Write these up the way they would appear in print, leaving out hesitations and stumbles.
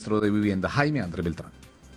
ministro de Vivienda, Jaime Andrés Beltrán.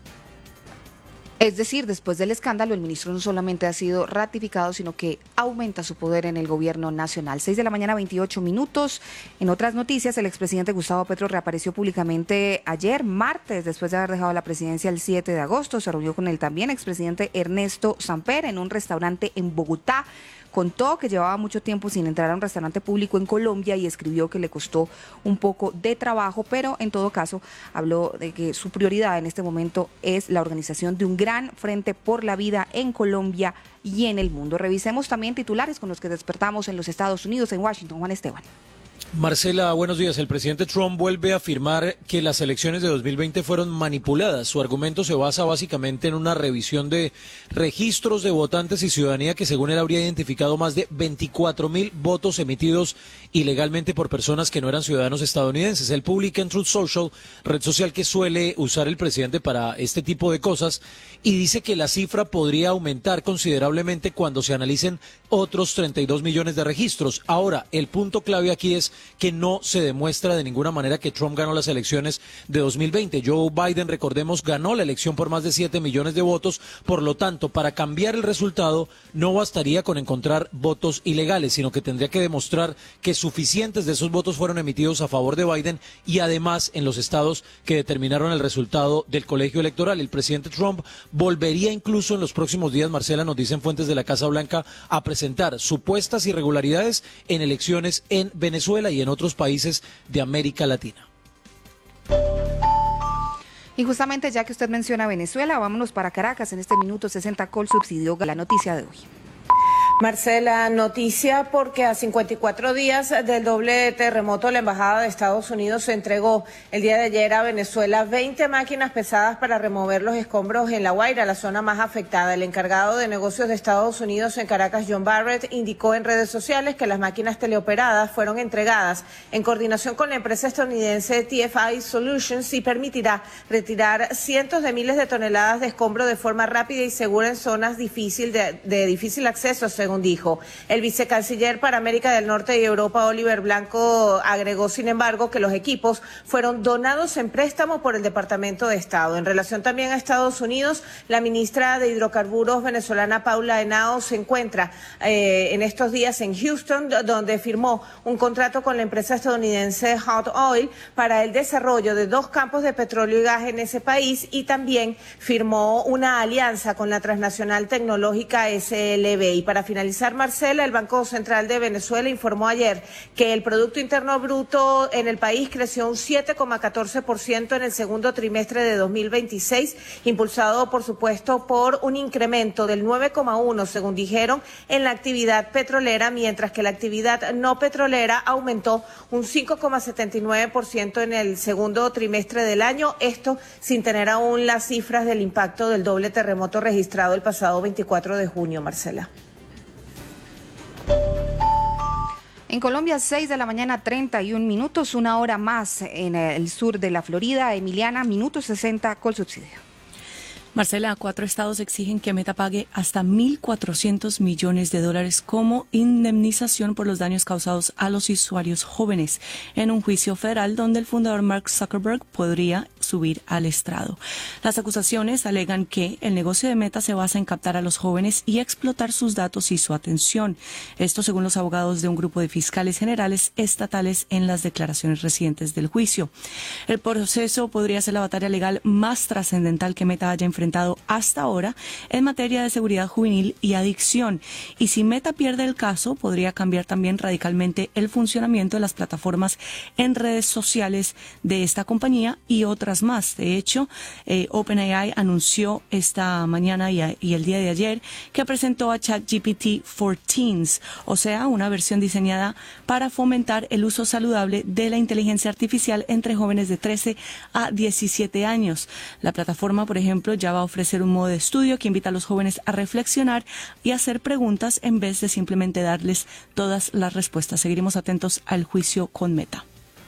Es decir, después del escándalo, el ministro no solamente ha sido ratificado, sino que aumenta su poder en el gobierno nacional. 6 de la mañana, 28 minutos. En otras noticias, el expresidente Gustavo Petro reapareció públicamente ayer, martes, después de haber dejado la presidencia el 7 de agosto. Se reunió con el también expresidente Ernesto Samper en un restaurante en Bogotá. Contó que llevaba mucho tiempo sin entrar a un restaurante público en Colombia y escribió que le costó un poco de trabajo, pero en todo caso habló de que su prioridad en este momento es la organización de un gran frente por la vida en Colombia y en el mundo. Revisemos también titulares con los que despertamos en los Estados Unidos, en Washington. Juan Esteban. Marcela, buenos días. El presidente Trump vuelve a afirmar que las elecciones de 2020 fueron manipuladas. Su argumento se basa básicamente en una revisión de registros de votantes y ciudadanía que según él habría identificado más de 24.000 votos emitidos ilegalmente por personas que no eran ciudadanos estadounidenses. Él publica en Truth Social, red social que suele usar el presidente para este tipo de cosas, y dice que la cifra podría aumentar considerablemente cuando se analicen otros 32 millones de registros. Ahora, el punto clave aquí es que no se demuestra de ninguna manera que Trump ganó las elecciones de 2020. Joe Biden, recordemos, ganó la elección por más de 7 millones de votos. Por lo tanto, para cambiar el resultado no bastaría con encontrar votos ilegales, sino que tendría que demostrar que suficientes de esos votos fueron emitidos a favor de Biden y además en los estados que determinaron el resultado del colegio electoral. El presidente Trump volvería incluso en los próximos días, Marcela, nos dicen fuentes de la Casa Blanca, a presentar supuestas irregularidades en elecciones en Venezuela y en otros países de América Latina. Y justamente ya que usted menciona Venezuela, vámonos para Caracas. En este minuto 60 Colsubsidio, la noticia de hoy. Marcela, noticia porque a 54 días del doble terremoto, la Embajada de Estados Unidos se entregó el día de ayer a Venezuela 20 máquinas pesadas para remover los escombros en La Guaira, la zona más afectada. El encargado de negocios de Estados Unidos en Caracas, John Barrett, indicó en redes sociales que las máquinas teleoperadas fueron entregadas en coordinación con la empresa estadounidense TFI Solutions y permitirá retirar cientos de miles de toneladas de escombro de forma rápida y segura en zonas de difícil acceso, según dijo. El vicecanciller para América del Norte y Europa, Oliver Blanco, agregó, sin embargo, que los equipos fueron donados en préstamo por el Departamento de Estado. En relación también a Estados Unidos, la ministra de Hidrocarburos venezolana, Paula Henao, se encuentra en estos días en Houston, donde firmó un contrato con la empresa estadounidense Hot Oil para el desarrollo de 2 campos de petróleo y gas en ese país, y también firmó una alianza con la transnacional tecnológica SLB. Y para finalizar, Marcela, el Banco Central de Venezuela informó ayer que el Producto Interno Bruto en el país creció un 7,14% en el segundo trimestre de 2026, impulsado, por supuesto, por un incremento del 9,1%, según dijeron, en la actividad petrolera, mientras que la actividad no petrolera aumentó un 5,79% en el segundo trimestre del año, esto sin tener aún las cifras del impacto del doble terremoto registrado el pasado 24 de junio, Marcela. En Colombia, 6 de la mañana, 31 minutos, una hora más en el sur de la Florida. Emiliana, minuto 60, Colsubsidio. Marcela, 4 estados exigen que Meta pague hasta $1.400 millones como indemnización por los daños causados a los usuarios jóvenes en un juicio federal donde el fundador Mark Zuckerberg podría subir al estrado. Las acusaciones alegan que el negocio de Meta se basa en captar a los jóvenes y explotar sus datos y su atención. Esto según los abogados de un grupo de fiscales generales estatales en las declaraciones recientes del juicio. El proceso podría ser la batalla legal más trascendental que Meta haya enfrentado hasta ahora en materia de seguridad juvenil y adicción. Y si Meta pierde el caso, podría cambiar también radicalmente el funcionamiento de las plataformas en redes sociales de esta compañía y otras más. De hecho, OpenAI anunció esta mañana y el día de ayer que presentó a ChatGPT for Teens, o sea, una versión diseñada para fomentar el uso saludable de la inteligencia artificial entre jóvenes de 13 a 17 años. La plataforma, por ejemplo, ya va a ofrecer un modo de estudio que invita a los jóvenes a reflexionar y hacer preguntas en vez de simplemente darles todas las respuestas. Seguiremos atentos al juicio con Meta.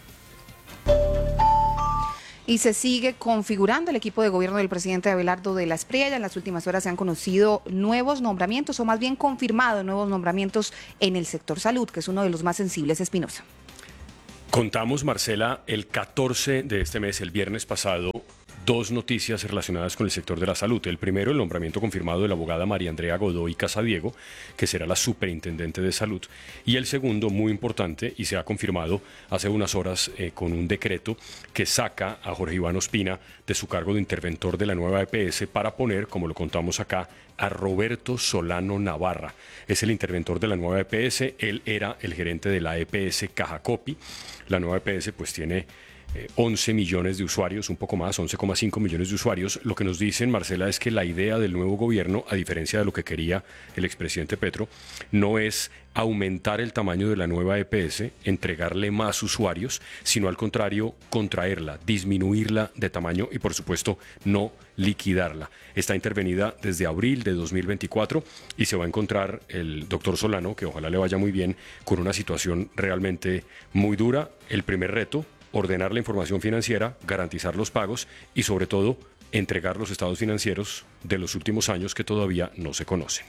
Y se sigue configurando el equipo de gobierno del presidente Abelardo de la Espriella. En las últimas horas se han conocido nuevos nombramientos, o más bien confirmado nuevos nombramientos en el sector salud, que es uno de los más sensibles. Espinosa. Contamos, Marcela, el 14 de este mes, el viernes pasado, dos noticias relacionadas con el sector de la salud. El primero, el nombramiento confirmado de la abogada María Andrea Godoy Casadiego, que será la superintendente de salud. Y el segundo, muy importante, y se ha confirmado hace unas horas con un decreto que saca a Jorge Iván Ospina de su cargo de interventor de la nueva EPS para poner, como lo contamos acá, a Roberto Solano Navarra. Es el interventor de la nueva EPS, él era el gerente de la EPS Cajacopi. La nueva EPS pues tiene 11 millones de usuarios, un poco más, 11,5 millones de usuarios. Lo que nos dicen, Marcela, es que la idea del nuevo gobierno, a diferencia de lo que quería el expresidente Petro, no es aumentar el tamaño de la nueva EPS, entregarle más usuarios, sino al contrario, contraerla, disminuirla de tamaño y, por supuesto, no liquidarla. Está intervenida desde abril de 2024 y se va a encontrar el doctor Solano, que ojalá le vaya muy bien, con una situación realmente muy dura. El primer reto, ordenar la información financiera, garantizar los pagos y, sobre todo, entregar los estados financieros de los últimos años que todavía no se conocen.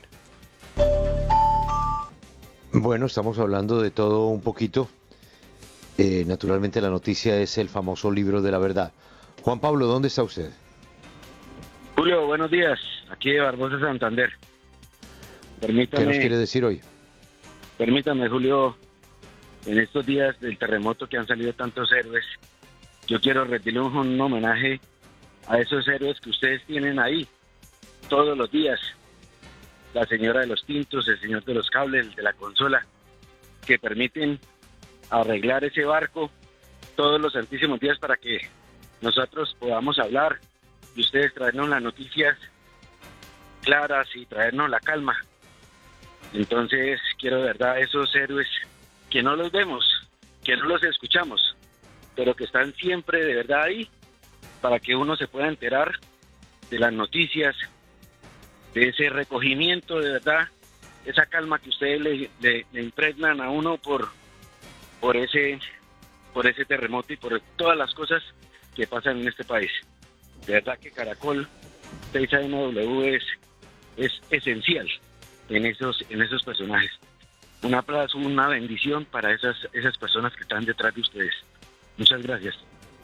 Bueno, estamos hablando de todo un poquito. Naturalmente la noticia es el famoso libro de la verdad. Juan Pablo, ¿dónde está usted? Julio, buenos días. Aquí de Barbosa, Santander. ¿Qué nos quiere decir hoy? Permítame, Julio, en estos días del terremoto que han salido tantos héroes, yo quiero rendirle un homenaje a esos héroes que ustedes tienen ahí todos los días. La señora de los tintos, el señor de los cables, el de la consola, que permiten arreglar ese barco todos los santísimos días para que nosotros podamos hablar y ustedes traernos las noticias claras y traernos la calma. Entonces quiero de verdad esos héroes que no los vemos, que no los escuchamos, pero que están siempre de verdad ahí para que uno se pueda enterar de las noticias, de ese recogimiento de verdad, esa calma que ustedes le impregnan a uno por ese terremoto y por todas las cosas que pasan en este país. De verdad que Caracol 6AMW es esencial en esos personajes. Un aplauso, una bendición para esas personas que están detrás de ustedes. Muchas gracias.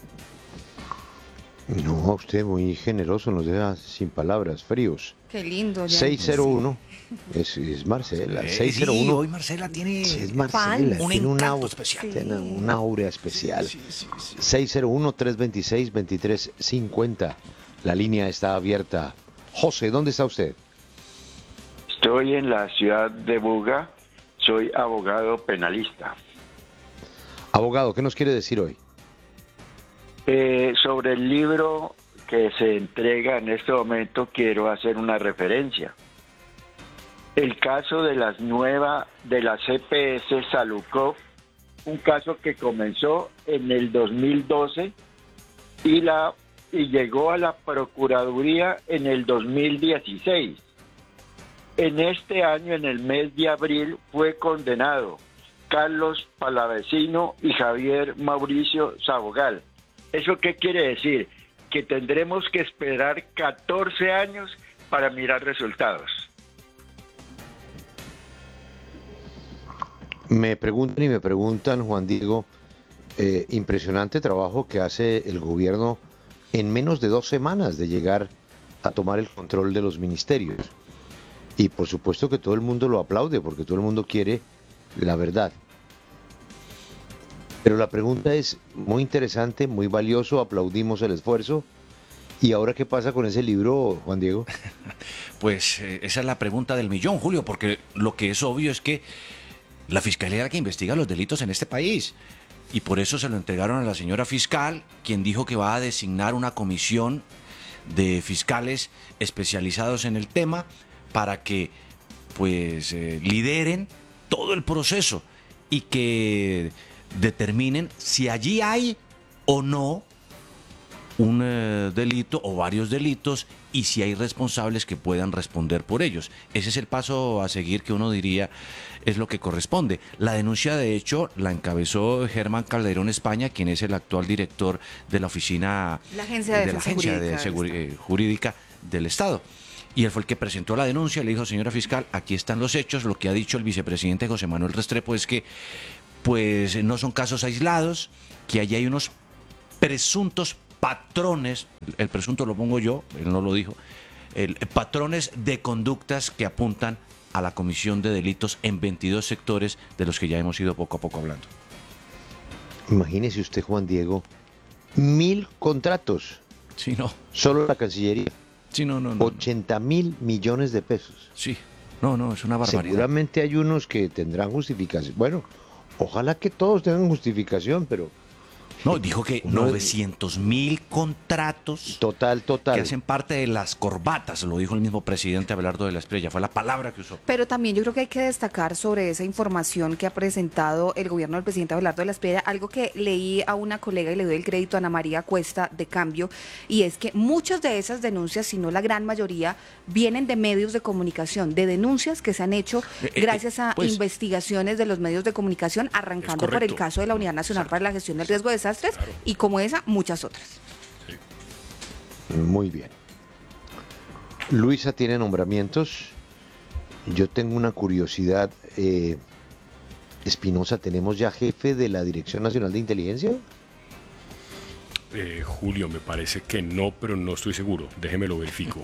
No, usted muy generoso, nos deja sin palabras, fríos. Qué lindo. 601, es Marcela. 601. Sí, hoy Marcela tiene, Es Marcela, un tiene encanto especial. Tiene una aura especial. 601-326-2350. La línea está abierta. José, ¿dónde está usted? Estoy en la ciudad de Buga, soy abogado penalista. Abogado, ¿qué nos quiere decir hoy? Sobre el libro que se entrega en este momento quiero hacer una referencia. El caso de las CPS Salukov, un caso que comenzó en el 2012 y llegó a la Procuraduría en el 2016. En este año, en el mes de abril, fue condenado Carlos Palavecino y Javier Mauricio Sabogal. ¿Eso qué quiere decir? Que tendremos que esperar 14 años para mirar resultados. Me preguntan, Juan Diego, impresionante trabajo que hace el gobierno en menos de 2 semanas de llegar a tomar el control de los ministerios. Y por supuesto que todo el mundo lo aplaude, porque todo el mundo quiere la verdad. Pero la pregunta es muy interesante, muy valioso, aplaudimos el esfuerzo. ¿Y ahora qué pasa con ese libro, Juan Diego? Pues esa es la pregunta del millón, Julio, porque lo que es obvio es que la Fiscalía es la que investiga los delitos en este país. Y por eso se lo entregaron a la señora fiscal, quien dijo que va a designar una comisión de fiscales especializados en el tema para que pues lideren todo el proceso y que determinen si allí hay o no un delito o varios delitos y si hay responsables que puedan responder por ellos. Ese es el paso a seguir que uno diría es lo que corresponde. La denuncia, de hecho, la encabezó Germán Calderón España, quien es el actual director de la oficina La Agencia de Seguridad Jurídica del Estado. Y él fue el que presentó la denuncia, le dijo, señora fiscal, aquí están los hechos. Lo que ha dicho el vicepresidente José Manuel Restrepo es que pues no son casos aislados, que allí hay unos presuntos patrones, el presunto lo pongo yo, él no lo dijo, patrones de conductas que apuntan a la comisión de delitos en 22 sectores de los que ya hemos ido poco a poco hablando. Imagínese usted, Juan Diego, 1.000 contratos. Sí, no. Solo la Cancillería. Sí, no. 80.000 millones de pesos. Sí, no, es una barbaridad. Seguramente hay unos que tendrán justificación. Bueno, ojalá que todos tengan justificación, pero... No, dijo que 900.000 contratos Total. que hacen parte de las corbatas, lo dijo el mismo presidente Abelardo de la Espriella, fue la palabra que usó. Pero también yo creo que hay que destacar sobre esa información que ha presentado el gobierno del presidente Abelardo de la Espriella, algo que leí a una colega y le doy el crédito a Ana María Cuesta de Cambio, y es que muchas de esas denuncias, si no la gran mayoría, vienen de medios de comunicación, de denuncias que se han hecho gracias a investigaciones de los medios de comunicación, arrancando por el caso de la Unidad Nacional para la Gestión del Riesgo de Desastres, y como esa, muchas otras. Muy bien. Luisa tiene nombramientos. Yo tengo una curiosidad. Espinosa, ¿tenemos ya jefe de la Dirección Nacional de Inteligencia? Julio, me parece que no, pero no estoy seguro. Déjeme lo verifico.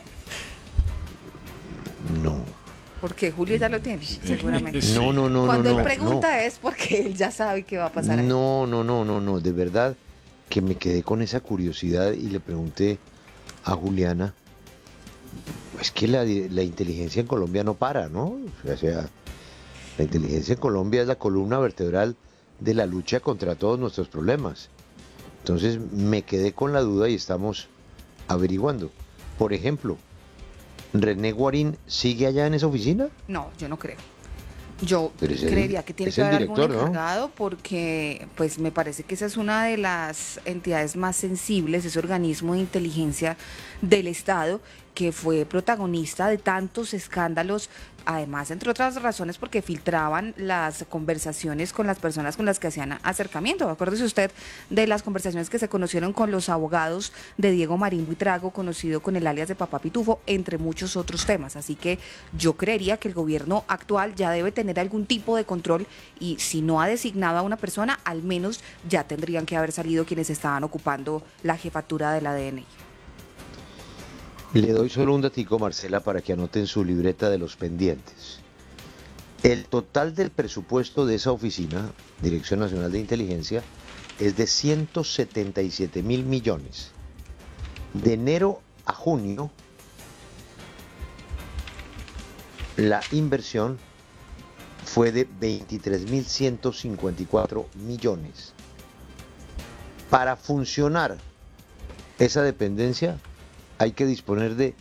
No. Porque Julio ya lo tiene, seguramente. Sí. No. Cuando él pregunta es porque él ya sabe qué va a pasar ahí. No. De verdad que me quedé con esa curiosidad y le pregunté a Juliana. Es que la inteligencia en Colombia no para, ¿no? O sea, la inteligencia en Colombia es la columna vertebral de la lucha contra todos nuestros problemas. Entonces me quedé con la duda y estamos averiguando. Por ejemplo, ¿René Guarín sigue allá en esa oficina? No, yo no creo. Yo Pero creería que tiene es que el haber director, algún ¿no? encargado porque pues me parece que esa es una de las entidades más sensibles, ese organismo de inteligencia del Estado que fue protagonista de tantos escándalos, además, entre otras razones, porque filtraban las conversaciones con las personas con las que hacían acercamiento. Acuérdese usted de las conversaciones que se conocieron con los abogados de Diego Marín Buitrago, conocido con el alias de Papá Pitufo, entre muchos otros temas. Así que yo creería que el gobierno actual ya debe tener algún tipo de control y si no ha designado a una persona, al menos ya tendrían que haber salido quienes estaban ocupando la jefatura de la DNI. Le doy solo un datico, Marcela, para que anoten su libreta de los pendientes. El total del presupuesto de esa oficina, Dirección Nacional de Inteligencia, es de 177.000 millones. De enero a junio, la inversión fue de 23.154 millones. Para funcionar esa dependencia, hay que disponer de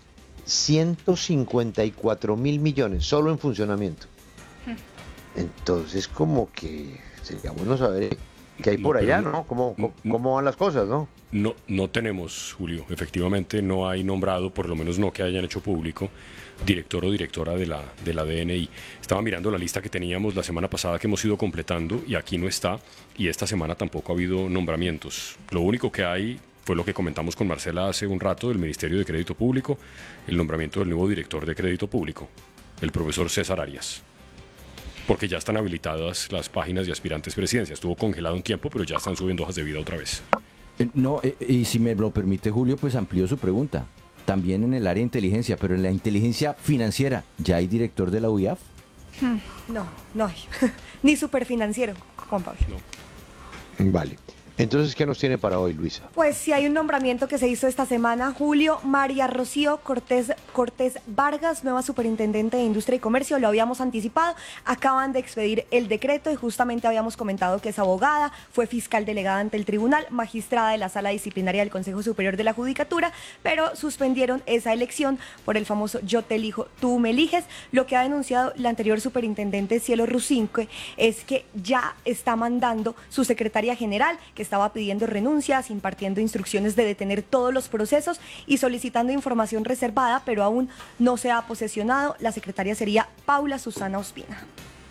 154.000 millones solo en funcionamiento. Entonces, como que sería bueno saber qué hay por allá, ¿no? ¿Cómo van las cosas, no? No tenemos, Julio. Efectivamente, no hay nombrado, por lo menos no que hayan hecho público, director o directora de la DNI. Estaba mirando la lista que teníamos la semana pasada que hemos ido completando y aquí no está. Y esta semana tampoco ha habido nombramientos. Lo único que hay fue lo que comentamos con Marcela hace un rato del Ministerio de Crédito Público, el nombramiento del nuevo director de Crédito Público, el profesor César Arias. Porque ya están habilitadas las páginas de aspirantes presidencia. Estuvo congelado un tiempo, pero ya están subiendo hojas de vida otra vez. Y si me lo permite, Julio, pues amplió su pregunta. También en el área de inteligencia, pero en la inteligencia financiera, ¿ya hay director de la UIAF? No hay. Ni superfinanciero, Juan Pablo. No. Vale. Entonces, ¿qué nos tiene para hoy, Luisa? Pues sí hay un nombramiento que se hizo esta semana, Julio. María Rocío Cortés Vargas, nueva superintendente de Industria y Comercio, lo habíamos anticipado. Acaban de expedir el decreto y justamente habíamos comentado que es abogada, fue fiscal delegada ante el tribunal, magistrada de la Sala Disciplinaria del Consejo Superior de la Judicatura, pero suspendieron esa elección por el famoso yo te elijo, tú me eliges. Lo que ha denunciado la anterior superintendente Cielo Rusinque es que ya está mandando su secretaria general, que estaba pidiendo renuncias, impartiendo instrucciones de detener todos los procesos y solicitando información reservada, pero aún no se ha posesionado. La secretaria sería Paula Susana Ospina.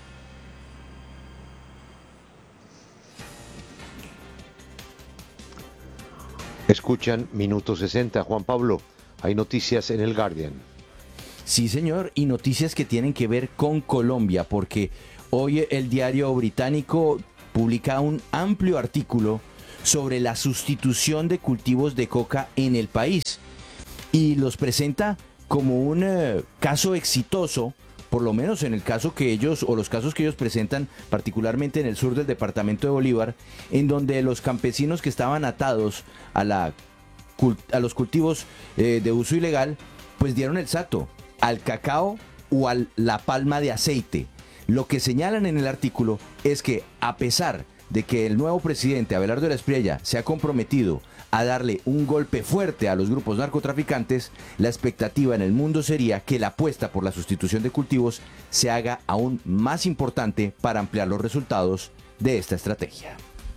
Escuchan Minuto 60. Juan Pablo, hay noticias en el Guardian. Sí, señor, y noticias que tienen que ver con Colombia, porque hoy el diario británico publica un amplio artículo sobre la sustitución de cultivos de coca en el país y los presenta como un caso exitoso, por lo menos en el caso que ellos, o los casos que ellos presentan, particularmente en el sur del departamento de Bolívar, en donde los campesinos que estaban atados a los cultivos de uso ilegal, pues dieron el salto al cacao o a la palma de aceite. Lo que señalan en el artículo es que, a pesar de que el nuevo presidente Abelardo de la Espriella se ha comprometido a darle un golpe fuerte a los grupos narcotraficantes, la expectativa en el mundo sería que la apuesta por la sustitución de cultivos se haga aún más importante para ampliar los resultados de esta estrategia.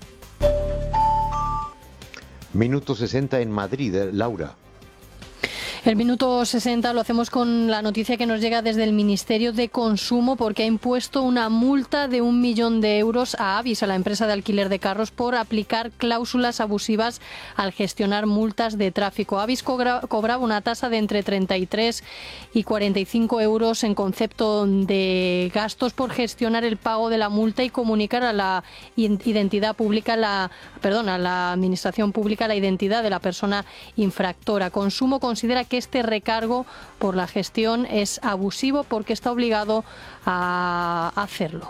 Minuto 60 en Madrid, Laura. El minuto 60 lo hacemos con la noticia que nos llega desde el Ministerio de Consumo, porque ha impuesto una multa de 1 millón de euros a Avis, a la empresa de alquiler de carros, por aplicar cláusulas abusivas al gestionar multas de tráfico. Avis cobraba una tasa de entre 33 y 45 euros en concepto de gastos por gestionar el pago de la multa y comunicar a la identidad pública, a la administración pública, la identidad de la persona infractora. Consumo considera que este recargo por la gestión es abusivo porque está obligado a hacerlo.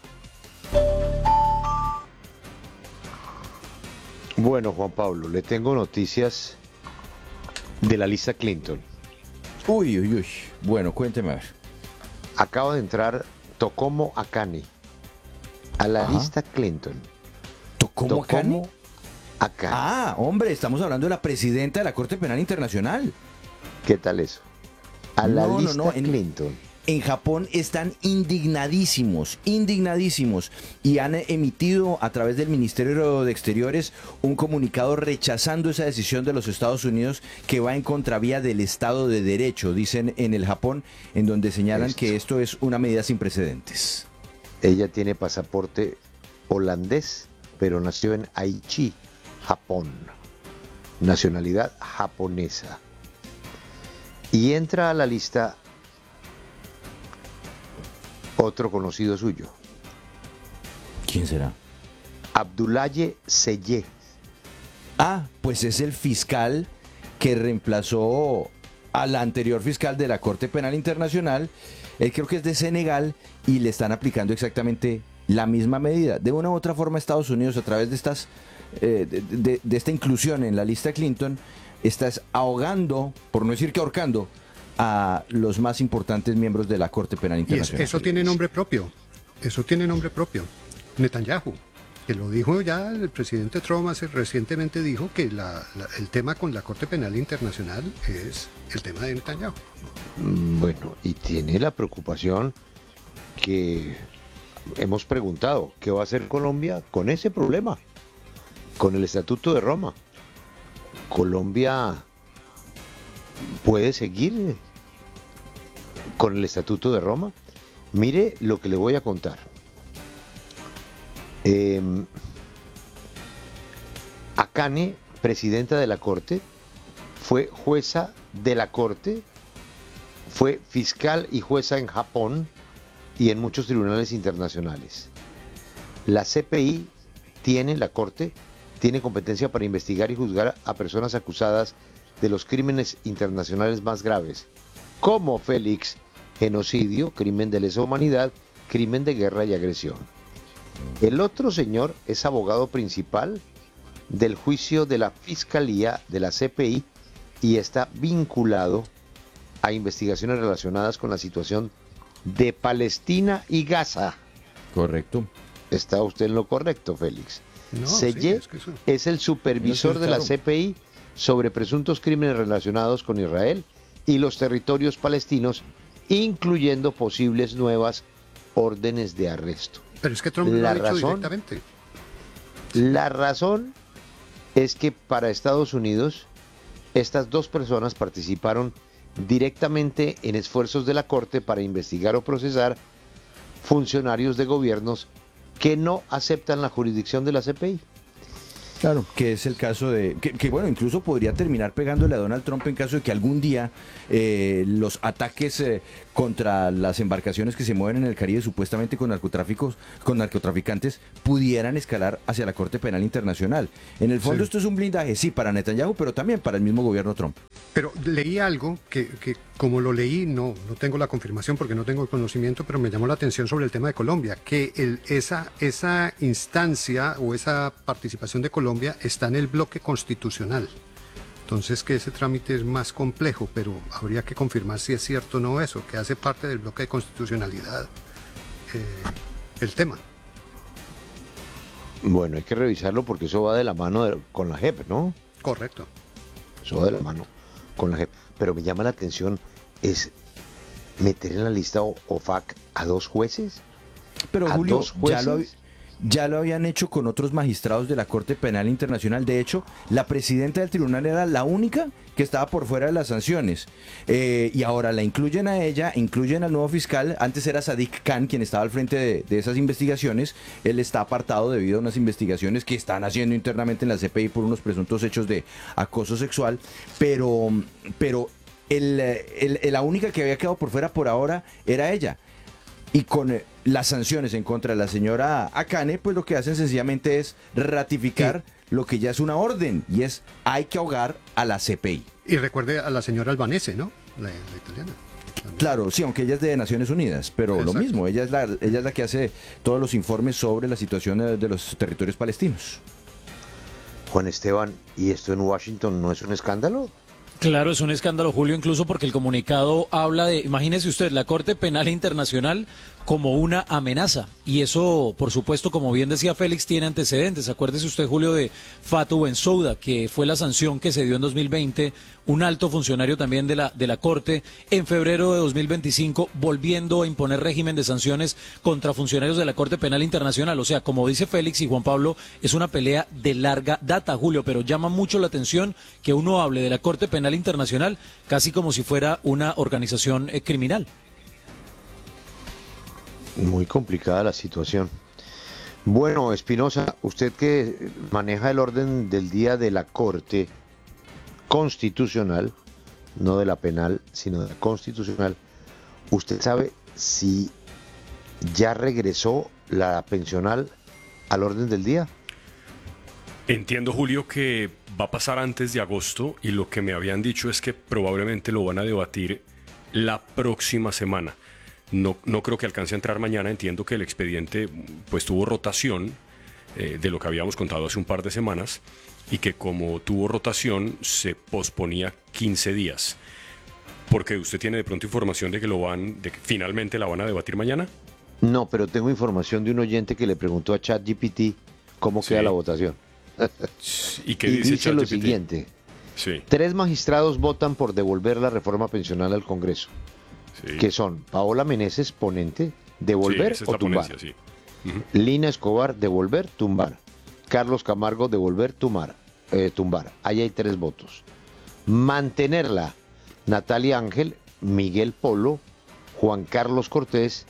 Bueno, Juan Pablo, le tengo noticias de la lista Clinton. Uy. Bueno, cuénteme a ver. Acaba de entrar Tocomo Akane a la lista Clinton. ¿Tocomo Akane? Akane. Ah, hombre, estamos hablando de la presidenta de la Corte Penal Internacional. ¿Qué tal eso? A la lista Clinton. En Japón están indignadísimos y han emitido a través del Ministerio de Exteriores un comunicado rechazando esa decisión de los Estados Unidos que va en contravía del Estado de Derecho, dicen en el Japón, en donde señalan que esto es una medida sin precedentes. Ella tiene pasaporte holandés, pero nació en Aichi, Japón, nacionalidad japonesa. Y entra a la lista otro conocido suyo. ¿Quién será? Abdoulaye Seye. Ah, pues es el fiscal que reemplazó al anterior fiscal de la Corte Penal Internacional. Él creo que es de Senegal y le están aplicando exactamente la misma medida. De una u otra forma, Estados Unidos, a través de estas de esta inclusión en la lista Clinton, estás ahogando, por no decir que ahorcando, a los más importantes miembros de la Corte Penal Internacional. Y eso tiene nombre propio. Netanyahu, que lo dijo ya el presidente Trump recientemente, dijo que el tema con la Corte Penal Internacional es el tema de Netanyahu. Bueno, y tiene la preocupación que hemos preguntado, ¿qué va a hacer Colombia con ese problema? Con el Estatuto de Roma. Colombia puede seguir con el Estatuto de Roma. Mire lo que le voy a contar. Akane, presidenta de la Corte, fue jueza de la Corte, fue fiscal y jueza en Japón y en muchos tribunales internacionales. La CPI la Corte tiene competencia para investigar y juzgar a personas acusadas de los crímenes internacionales más graves, como Félix, genocidio, crimen de lesa humanidad, crimen de guerra y agresión. El otro señor es abogado principal del juicio de la Fiscalía de la CPI y está vinculado a investigaciones relacionadas con la situación de Palestina y Gaza. Correcto. Está usted en lo correcto, Félix. No, Seye es el supervisor de la CPI sobre presuntos crímenes relacionados con Israel y los territorios palestinos, incluyendo posibles nuevas órdenes de arresto. Pero es que Trump lo ha dicho directamente. La razón es que para Estados Unidos estas dos personas participaron directamente en esfuerzos de la Corte para investigar o procesar funcionarios de gobiernos que no aceptan la jurisdicción de la CPI. Claro, que es el caso de, que bueno, incluso podría terminar pegándole a Donald Trump en caso de que algún día los ataques contra las embarcaciones que se mueven en el Caribe supuestamente con narcotraficantes pudieran escalar hacia la Corte Penal Internacional. En el fondo esto es un blindaje, sí, para Netanyahu, pero también para el mismo gobierno Trump. Pero leí algo que como lo leí, no tengo la confirmación porque no tengo el conocimiento, pero me llamó la atención sobre el tema de Colombia, que esa instancia o esa participación de Colombia está en el bloque constitucional. Entonces que ese trámite es más complejo, pero habría que confirmar si es cierto o no eso, que hace parte del bloque de constitucionalidad el tema. Bueno, hay que revisarlo porque eso va de la mano con la JEP, ¿no? Correcto. Eso va de la mano con la JEP. Pero me llama la atención es meter en la lista OFAC a 2 jueces. Pero ¿A Julio, 2 jueces? ya lo habían hecho con otros magistrados de la Corte Penal Internacional. De hecho, la presidenta del tribunal era la única que estaba por fuera de las sanciones. Y ahora la incluyen a ella, incluyen al nuevo fiscal. Antes era Sadiq Khan quien estaba al frente de esas investigaciones. Él está apartado debido a unas investigaciones que están haciendo internamente en la CPI por unos presuntos hechos de acoso sexual. Pero la única que había quedado por fuera por ahora era ella. Y con las sanciones en contra de la señora Akane, pues lo que hacen sencillamente es ratificar lo que ya es una orden, y es hay que ahogar a la CPI. Y recuerde a la señora Albanese, ¿no? La italiana. Claro, sí, aunque ella es de Naciones Unidas, pero Exacto. Lo mismo, ella es la que hace todos los informes sobre la situación de los territorios palestinos. Juan Esteban, ¿y esto en Washington no es un escándalo? Claro, es un escándalo, Julio, incluso porque el comunicado habla de, imagínese usted, la Corte Penal Internacional como una amenaza. Y eso, por supuesto, como bien decía Félix, tiene antecedentes. Acuérdese usted, Julio, de Fatou Bensouda, que fue la sanción que se dio en 2020, un alto funcionario también de la Corte, en febrero de 2025, volviendo a imponer régimen de sanciones contra funcionarios de la Corte Penal Internacional. O sea, como dice Félix y Juan Pablo, es una pelea de larga data, Julio, pero llama mucho la atención que uno hable de la Corte Penal Internacional casi como si fuera una organización criminal. Muy complicada la situación. Bueno, Espinosa, usted que maneja el orden del día de la Corte Constitucional, no de la penal, sino de la constitucional, ¿usted sabe si ya regresó la pensional al orden del día? Entiendo, Julio, que va a pasar antes de agosto y lo que me habían dicho es que probablemente lo van a debatir la próxima semana. No creo que alcance a entrar mañana. Entiendo que el expediente pues tuvo rotación de lo que habíamos contado hace un par de semanas y que como tuvo rotación se posponía 15 días. Porque usted tiene de pronto información de que finalmente la van a debatir mañana. No, pero tengo información de un oyente que le preguntó a ChatGPT cómo queda la votación. ¿Y qué dice dice lo ChatGPT? siguiente. Sí. 3 magistrados votan por devolver la reforma pensional al Congreso. Sí. Que son Paola Meneses, ponente, devolver esa es o la tumbar. ponencia, sí. Ujú. Lina Escobar, devolver, tumbar. Carlos Camargo, devolver, tumbar. Ahí hay 3 votos. Mantenerla, Natalia Ángel, Miguel Polo, Juan Carlos Cortés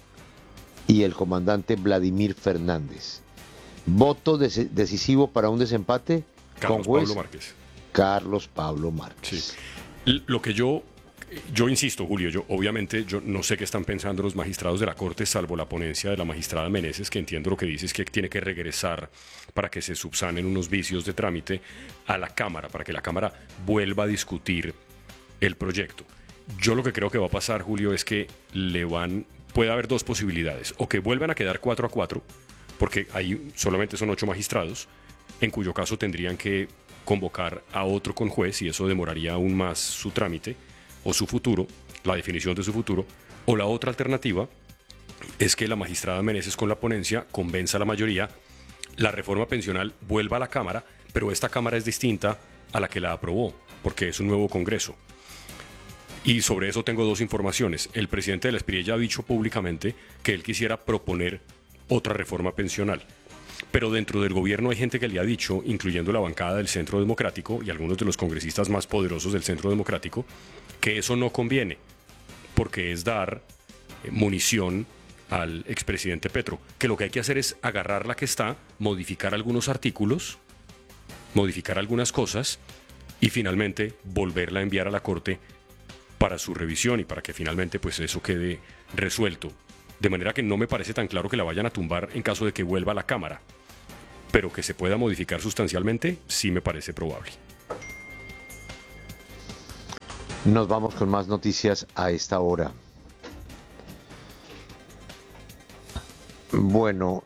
y el comandante Vladimir Fernández. Voto decisivo para un desempate Carlos con juez Pablo Márquez. Carlos Pablo Márquez. Sí. Lo que yo insisto, Julio, obviamente yo no sé qué están pensando los magistrados de la Corte, salvo la ponencia de la magistrada Meneses, que entiendo lo que dice es que tiene que regresar para que se subsanen unos vicios de trámite a la Cámara, para que la Cámara vuelva a discutir el proyecto. Yo lo que creo que va a pasar, Julio, es que puede haber 2 posibilidades, o que vuelvan a quedar 4-4, porque ahí solamente son 8 magistrados, en cuyo caso tendrían que convocar a otro conjuez y eso demoraría aún más su trámite o su futuro, la definición de su futuro, o la otra alternativa es que la magistrada Meneses con la ponencia convenza a la mayoría, la reforma pensional vuelva a la Cámara, pero esta Cámara es distinta a la que la aprobó, porque es un nuevo Congreso. Y sobre eso tengo 2 informaciones. El presidente de la SPIRI ya ha dicho públicamente que él quisiera proponer otra reforma pensional. Pero dentro del gobierno hay gente que le ha dicho, incluyendo la bancada del Centro Democrático y algunos de los congresistas más poderosos del Centro Democrático, que eso no conviene, porque es dar munición al expresidente Petro, que lo que hay que hacer es agarrar la que está, modificar algunos artículos modificar algunas cosas y finalmente volverla a enviar a la Corte para su revisión y para que finalmente pues eso quede resuelto. De manera que no me parece tan claro que la vayan a tumbar en caso de que vuelva a la Cámara, pero que se pueda modificar sustancialmente sí me parece probable. Nos vamos con más noticias a esta hora. Bueno,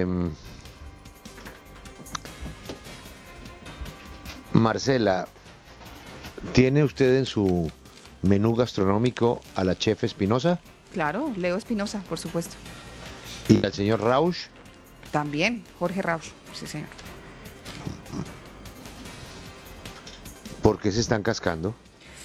Marcela, ¿tiene usted en su menú gastronómico a la chef Espinosa? Claro, Leo Espinosa, por supuesto. ¿Y al señor Rausch? También, Jorge Rausch, sí señor. ¿Por qué se están cascando?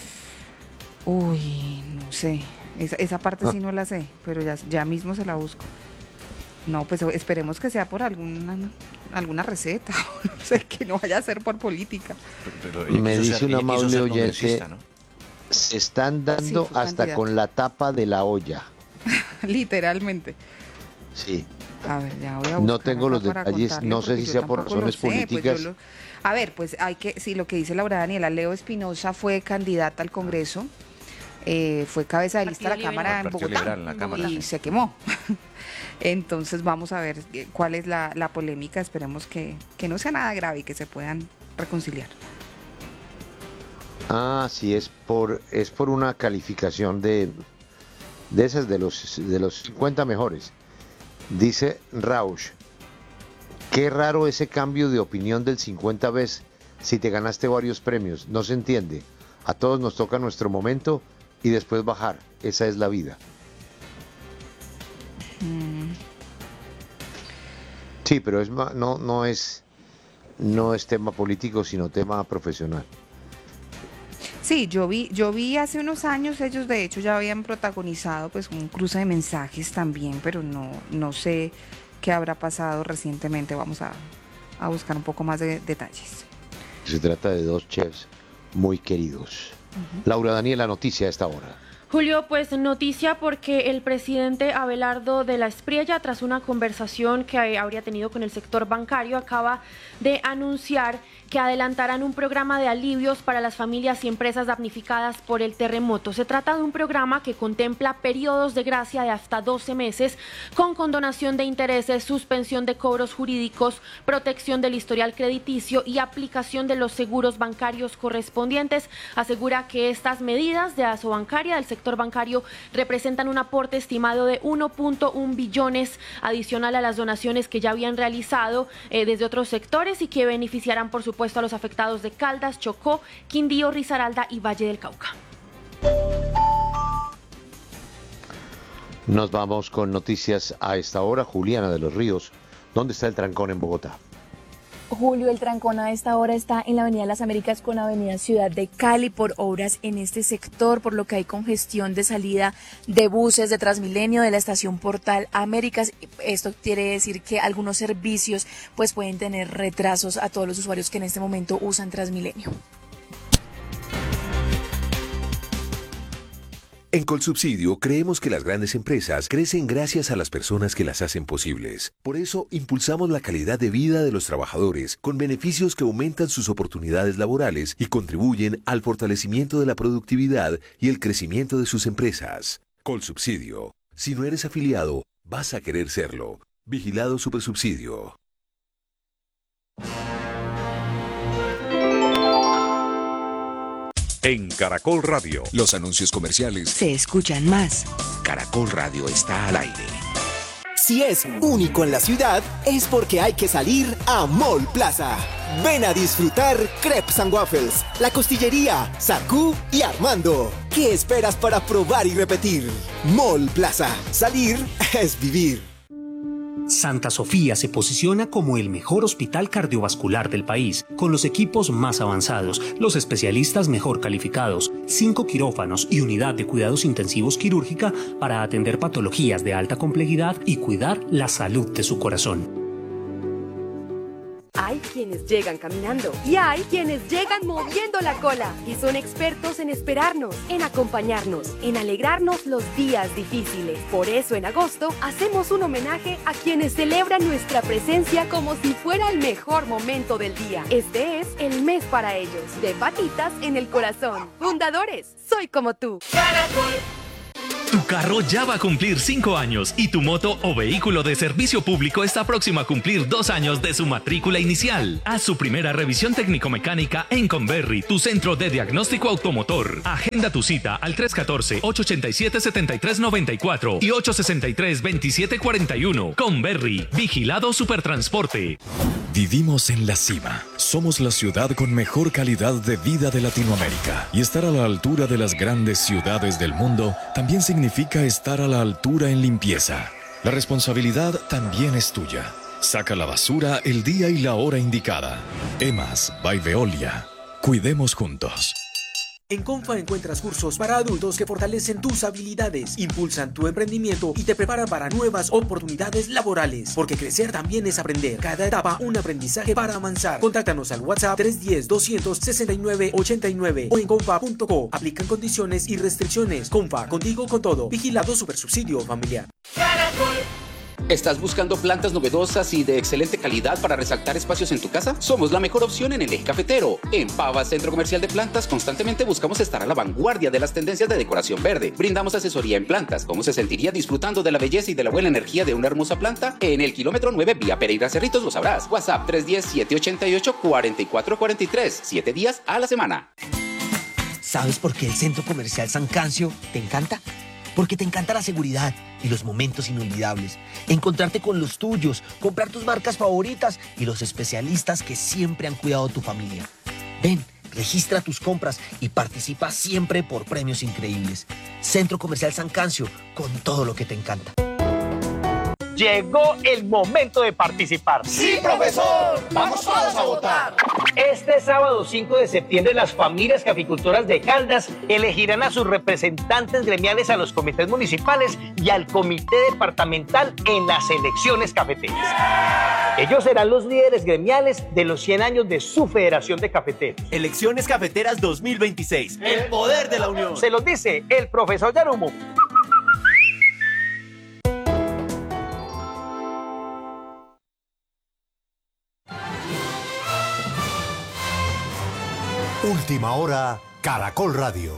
Uy, no sé. Esa parte sí no la sé, pero ya mismo se la busco. No, pues esperemos que sea por alguna receta, no sé, que no vaya a ser por política. Me dice un amable oyente, ¿no? Se están dando Sí, hasta candidato. con la tapa de la olla. Literalmente. Sí. A ver, ya voy a buscar No tengo acá los para detalles, contarle, no sé porque si yo sea por tampoco lo razones sé, pues yo políticas. A ver, pues sí, lo que dice Laura Daniela, Leo Espinosa fue candidata al Congreso, fue cabeza de lista de la Cámara en Bogotá y se quemó. Entonces vamos a ver cuál es la polémica, esperemos que no sea nada grave y que se puedan reconciliar. Ah, sí, es por una calificación de esas de los 50 mejores. Dice Rausch, qué raro ese cambio de opinión del 50 veces si te ganaste varios premios, no se entiende. A todos nos toca nuestro momento y después bajar, esa es la vida. Sí, pero no es tema político, sino tema profesional. Sí, yo vi hace unos años, ellos de hecho ya habían protagonizado pues un cruce de mensajes también, pero no sé qué habrá pasado recientemente. Vamos a buscar un poco más de detalles. Se trata de dos chefs muy queridos. Laura Daniela, noticia a esta hora. Julio, pues noticia porque el presidente Abelardo de la Espriella, tras una conversación que habría tenido con el sector bancario, acaba de anunciar que adelantarán un programa de alivios para las familias y empresas damnificadas por el terremoto. Se trata de un programa que contempla periodos de gracia de hasta 12 meses, con condonación de intereses, suspensión de cobros jurídicos, protección del historial crediticio y aplicación de los seguros bancarios correspondientes. Asegura que estas medidas de Asobancaria del sector bancario representan un aporte estimado de 1.1 billones adicional a las donaciones que ya habían realizado desde otros sectores y que beneficiarán, por supuesto, a los afectados de Caldas, Chocó, Quindío, Risaralda y Valle del Cauca. Nos vamos con noticias a esta hora. Juliana de los Ríos, ¿dónde está el trancón en Bogotá? Julio, el trancón a esta hora está en la Avenida Las Américas con Avenida Ciudad de Cali por obras en este sector, por lo que hay congestión de salida de buses de Transmilenio de la estación Portal Américas. Esto quiere decir que algunos servicios pues pueden tener retrasos a todos los usuarios que en este momento usan Transmilenio. En Colsubsidio creemos que las grandes empresas crecen gracias a las personas que las hacen posibles. Por eso impulsamos la calidad de vida de los trabajadores con beneficios que aumentan sus oportunidades laborales y contribuyen al fortalecimiento de la productividad y el crecimiento de sus empresas. Colsubsidio. Si no eres afiliado, vas a querer serlo. Vigilado Supersubsidio. En Caracol Radio, los anuncios comerciales se escuchan más. Caracol Radio está al aire. Si es único en la ciudad, es porque hay que salir a Mall Plaza. Ven a disfrutar Crepes and Waffles, La Costillería, Sarcú y Armando. ¿Qué esperas para probar y repetir? Mall Plaza. Salir es vivir. Santa Sofía se posiciona como el mejor hospital cardiovascular del país, con los equipos más avanzados, los especialistas mejor calificados, 5 quirófanos y unidad de cuidados intensivos quirúrgica para atender patologías de alta complejidad y cuidar la salud de su corazón. Hay quienes llegan caminando y hay quienes llegan moviendo la cola, que son expertos en esperarnos, en acompañarnos, en alegrarnos los días difíciles. Por eso en agosto hacemos un homenaje a quienes celebran nuestra presencia como si fuera el mejor momento del día. Este es el mes para ellos, de patitas en el corazón. Fundadores, soy como tú. Tu carro ya va a cumplir 5 años y tu moto o vehículo de servicio público está próximo a cumplir 2 años de su matrícula inicial. Haz su primera revisión técnico-mecánica en Conberry, tu centro de diagnóstico automotor. Agenda tu cita al 314-887-7394 y 863-2741. Conberry, Vigilado Supertransporte. Vivimos en la cima. Somos la ciudad con mejor calidad de vida de Latinoamérica. Y estar a la altura de las grandes ciudades del mundo también significa estar a la altura en limpieza. La responsabilidad también es tuya. Saca la basura el día y la hora indicada. EMAS by Veolia. Cuidemos juntos. En Comfa encuentras cursos para adultos que fortalecen tus habilidades, impulsan tu emprendimiento y te preparan para nuevas oportunidades laborales. Porque crecer también es aprender. Cada etapa un aprendizaje para avanzar. Contáctanos al WhatsApp 310-269-89 o en comfa.co. Aplican condiciones y restricciones. Comfa, contigo con todo. Vigilado Supersubsidio Familiar. ¿Estás buscando plantas novedosas y de excelente calidad para resaltar espacios en tu casa? Somos la mejor opción en el eje cafetero. En Pava Centro Comercial de Plantas constantemente buscamos estar a la vanguardia de las tendencias de decoración verde. Brindamos asesoría en plantas. ¿Cómo se sentiría disfrutando de la belleza y de la buena energía de una hermosa planta? En el kilómetro 9 vía Pereira Cerritos lo sabrás. WhatsApp 310-788-4443. 7 días a la semana. ¿Sabes por qué el Centro Comercial San Cancio te encanta? Porque te encanta la seguridad y los momentos inolvidables, encontrarte con los tuyos, comprar tus marcas favoritas y los especialistas que siempre han cuidado de tu familia. Ven, registra tus compras y participa siempre por premios increíbles. Centro Comercial San Cancio, con todo lo que te encanta. Llegó el momento de participar. ¡Sí, profesor! ¡Vamos todos a votar! Este sábado 5 de septiembre, las familias caficultoras de Caldas elegirán a sus representantes gremiales a los comités municipales y al comité departamental en las elecciones cafeteras. Ellos serán los líderes gremiales de los 100 años de su Federación de Cafeteros. Elecciones Cafeteras 2026. El poder de la unión. Se los dice el profesor Yarumo. Última hora, Caracol Radio.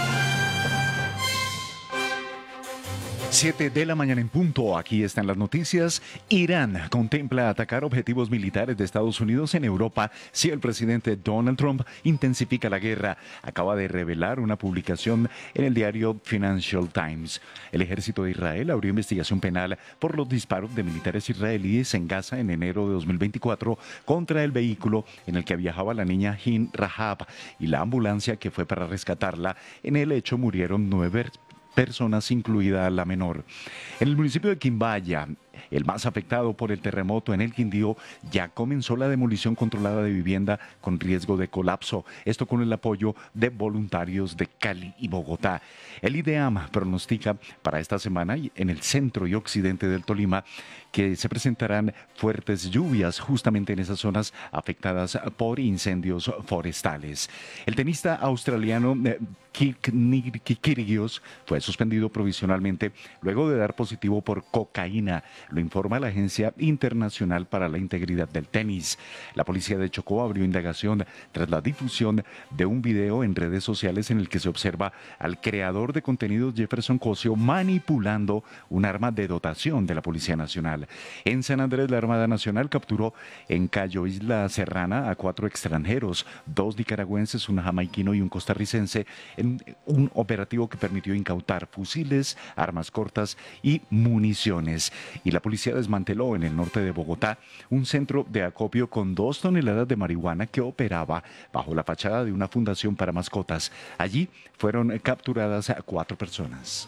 7 de la mañana en punto, aquí están las noticias. Irán contempla atacar objetivos militares de Estados Unidos en Europa si el presidente Donald Trump intensifica la guerra. Acaba de revelar una publicación en el diario Financial Times. El ejército de Israel abrió investigación penal por los disparos de militares israelíes en Gaza en enero de 2024 contra el vehículo en el que viajaba la niña Hin Rahab y la ambulancia que fue para rescatarla. En el hecho murieron 9 personas, incluida la menor. En el municipio de Quimbaya, el más afectado por el terremoto en el Quindío, ya comenzó la demolición controlada de vivienda con riesgo de colapso. Esto con el apoyo de voluntarios de Cali y Bogotá. El IDEAM pronostica para esta semana en el centro y occidente del Tolima que se presentarán fuertes lluvias justamente en esas zonas afectadas por incendios forestales. El tenista australiano Kyrgios fue suspendido provisionalmente luego de dar positivo por cocaína. Lo informa la Agencia Internacional para la Integridad del Tenis. La policía de Chocó abrió indagación tras la difusión de un video en redes sociales en el que se observa al creador de contenidos Jefferson Cosio manipulando un arma de dotación de la Policía Nacional. En San Andrés, la Armada Nacional capturó en Cayo Isla Serrana a 4 extranjeros, 2 nicaragüenses, un jamaiquino y un costarricense, en un operativo que permitió incautar fusiles, armas cortas y municiones. Y la policía desmanteló en el norte de Bogotá un centro de acopio con 2 toneladas de marihuana que operaba bajo la fachada de una fundación para mascotas. Allí fueron capturadas a 4 personas.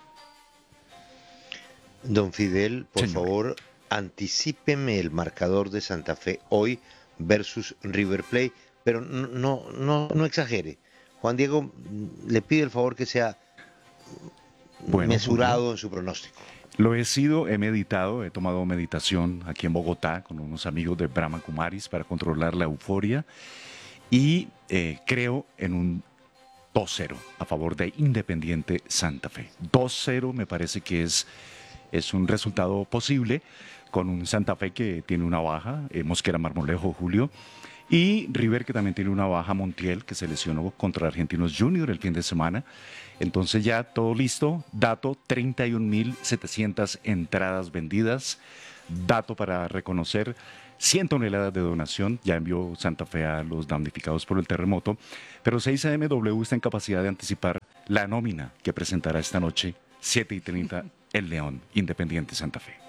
Don Fidel, por favor, anticípeme el marcador de Santa Fe hoy versus River Plate, pero no exagere. Juan Diego le pide el favor que sea mesurado en su pronóstico. Lo he sido, he meditado, he tomado meditación aquí en Bogotá con unos amigos de Brahma Kumaris para controlar la euforia y creo en un 2-0 a favor de Independiente Santa Fe. 2-0 me parece que es un resultado posible con un Santa Fe que tiene una baja, Mosquera Marmolejo, Julio, y River que también tiene una baja, Montiel, que se lesionó contra Argentinos Junior el fin de semana. Entonces ya todo listo, dato, 31.700 entradas vendidas, dato para reconocer 100 toneladas de donación, ya envió Santa Fe a los damnificados por el terremoto, pero 6AMW está en capacidad de anticipar la nómina que presentará esta noche, 7:30, el León, Independiente Santa Fe.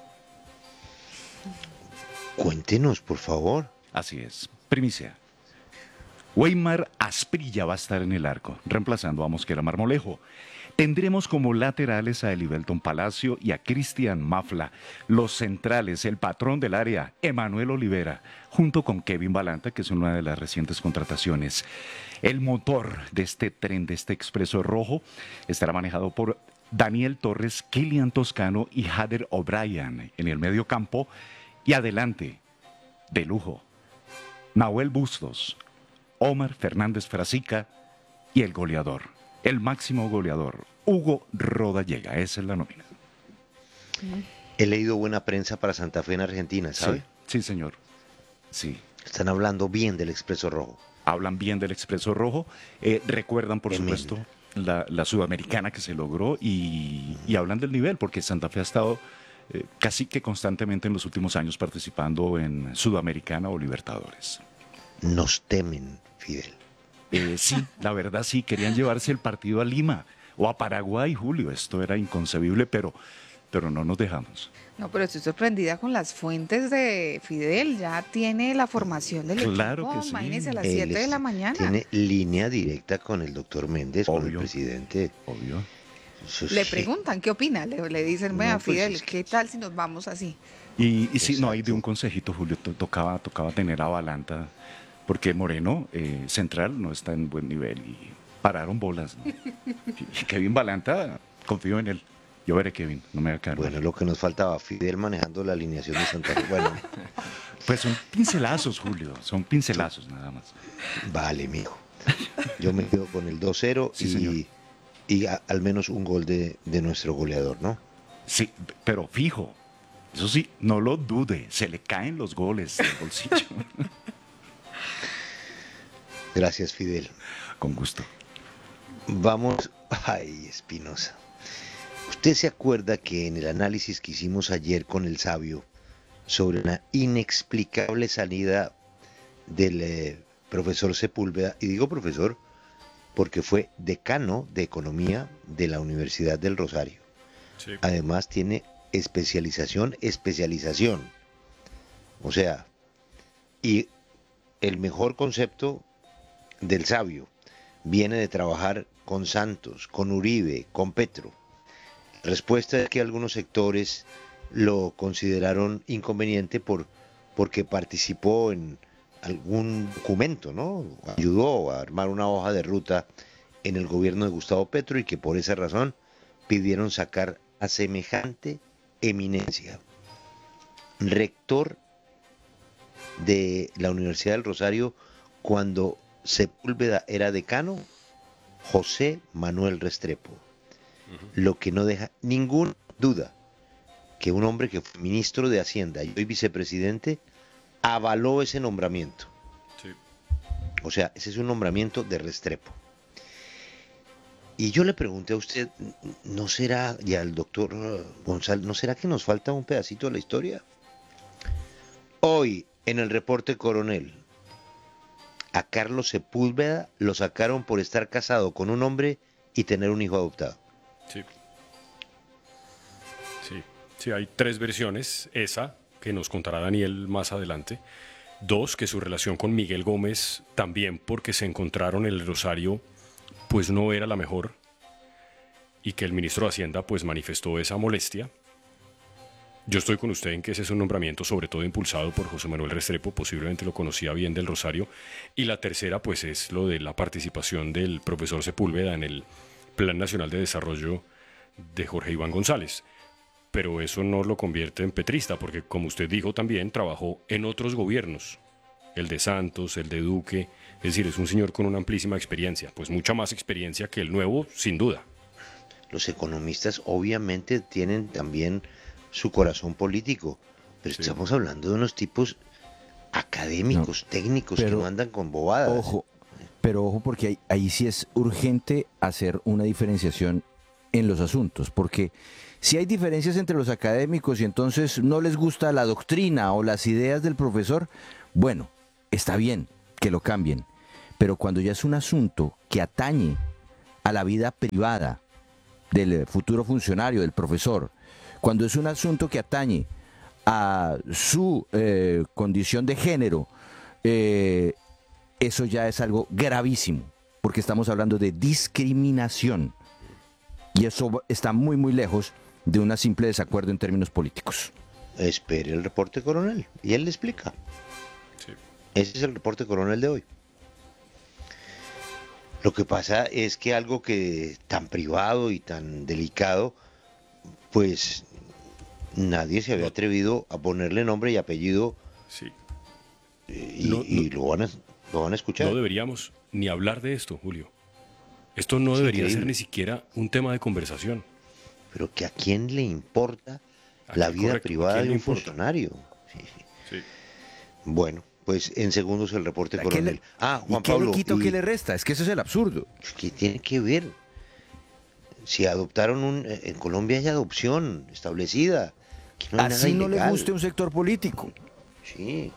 Cuéntenos, por favor. Así es, primicia. Weimar Asprilla va a estar en el arco, reemplazando a Mosquera Marmolejo. Tendremos como laterales a Elivelton Palacio y a Cristian Mafla. Los centrales, el patrón del área, Emanuel Olivera, junto con Kevin Balanta, que es una de las recientes contrataciones. El motor de este tren, de este expreso rojo, estará manejado por Daniel Torres, Kilian Toscano y Hader O'Brien en el medio campo. Y adelante, de lujo, Nahuel Bustos, Omar Fernández Frasica y el goleador, el máximo goleador, Hugo Rodallega. Esa es la nómina. He leído buena prensa para Santa Fe en Argentina, ¿sabe? Sí, señor. Sí. Están hablando bien del Expreso Rojo. Hablan bien del Expreso Rojo. Recuerdan, por supuesto, la sudamericana que se logró y hablan del nivel, porque Santa Fe ha estado casi que constantemente en los últimos años participando en Sudamericana o Libertadores. Nos temen, Fidel. Sí, la verdad sí, querían llevarse el partido a Lima o a Paraguay, Julio. Esto era inconcebible, pero no nos dejamos. No, pero estoy sorprendida con las fuentes de Fidel. Ya tiene la formación del Claro equipo. que sí. Imagínese a las 7 de la mañana. Tiene línea directa con el doctor Méndez, con el presidente. Obvio. Le preguntan qué opina, le dicen, vea, No, pues Fidel, es ¿qué tal si nos vamos así? Y sí, no, hay de un consejito, Julio, tocaba tener a Balanta, porque Moreno, central, no está en buen nivel y pararon bolas, ¿no? Y Kevin Balanta, confío en él. Yo veré, Kevin, no me haga caer. Bueno, lo que nos faltaba, Fidel manejando la alineación de Santa Fe. Bueno. Pues son pincelazos, Julio, son pincelazos nada más. Vale, mijo. Yo me quedo con el 2-0 sí, y al menos un gol de nuestro goleador, ¿no? Sí, pero fijo, eso sí, no lo dude, se le caen los goles del bolsillo. Gracias, Fidel. Con gusto. Vamos, ay, Espinosa. ¿Usted se acuerda que en el análisis que hicimos ayer con el sabio sobre una inexplicable salida del profesor Sepúlveda, y digo profesor porque fue decano de Economía de la Universidad del Rosario? Sí. Además tiene especialización. O sea, y el mejor concepto del sabio viene de trabajar con Santos, con Uribe, con Petro. La respuesta es que algunos sectores lo consideraron inconveniente porque participó en algún documento, ¿no? Ayudó a armar una hoja de ruta en el gobierno de Gustavo Petro y que por esa razón pidieron sacar a semejante eminencia. Rector de la Universidad del Rosario cuando Sepúlveda era decano, José Manuel Restrepo. Lo que no deja ninguna duda que un hombre que fue ministro de Hacienda y hoy vicepresidente avaló ese nombramiento. Sí. O sea, ese es un nombramiento de Restrepo. Y yo le pregunté a usted, ¿no será, y al doctor González, ¿no será que nos falta un pedacito de la historia? Hoy, en el reporte Coronel, a Carlos Sepúlveda lo sacaron por estar casado con un hombre y tener un hijo adoptado. Sí. Sí, hay 3 versiones. Esa, que nos contará Daniel más adelante. 2, que su relación con Miguel Gómez, también porque se encontraron en el Rosario, pues no era la mejor. Y que el ministro de Hacienda pues manifestó esa molestia. Yo estoy con usted en que ese es un nombramiento sobre todo impulsado por José Manuel Restrepo, posiblemente lo conocía bien del Rosario. Y la tercera pues es lo de la participación del profesor Sepúlveda en el Plan Nacional de Desarrollo de Jorge Iván González. pero eso no lo convierte en petrista, porque como usted dijo también, trabajó en otros gobiernos, el de Santos, el de Duque, es decir, es un señor con una amplísima experiencia, pues mucha más experiencia que el nuevo, sin duda. Los economistas obviamente tienen también su corazón político, pero estamos hablando de unos tipos académicos, técnicos, que no andan con bobadas. Ojo, pero ojo, porque ahí sí es urgente hacer una diferenciación en los asuntos, porque si hay diferencias entre los académicos y entonces no les gusta la doctrina o las ideas del profesor, bueno, está bien que lo cambien, pero cuando ya es un asunto que atañe a la vida privada del futuro funcionario, del profesor, cuando es un asunto que atañe a su condición de género, eso ya es algo gravísimo, porque estamos hablando de discriminación, y eso está muy, muy lejos de un simple desacuerdo en términos políticos. Espere el reporte coronel, y él le explica. Sí. Ese es el reporte coronel de hoy. Lo que pasa es que algo que tan privado y tan delicado, pues nadie se había atrevido a ponerle nombre y apellido. Sí. Y lo van a escuchar. No deberíamos ni hablar de esto, Julio. Esto no debería ser ni siquiera un tema de conversación. Pero que a quién le importa la vida privada de un funcionario. Sí. Bueno, pues en segundos el reporte coronel. Juan Pablo. ¿Qué le quita o qué le resta? Es que eso es el absurdo. ¿Qué tiene que ver? Si adoptaron en Colombia hay adopción establecida. No hay así nada no ilegal. le guste un sector político. Sí.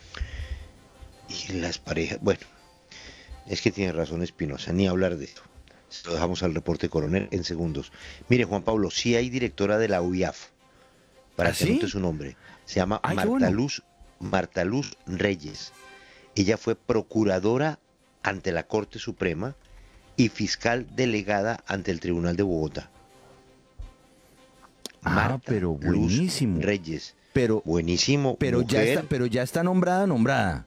Y las parejas, bueno, es que tiene razón Espinosa, ni hablar de esto. Se lo dejamos al reporte coronel en segundos. Mire, Juan Pablo, sí hay directora de la UIAF, para que anote su nombre. Se llama Marta Luz Reyes. Ella fue procuradora ante la Corte Suprema y fiscal delegada ante el Tribunal de Bogotá. Marta pero buenísimo. Luz Reyes. Pero buenísimo. Pero mujer. ya está nombrada.